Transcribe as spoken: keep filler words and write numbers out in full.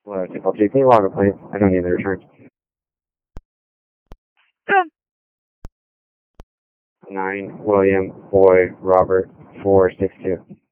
Hello, T L G. Can you log a please? I don't need the return. Um, Nine William Boy Robert four six two.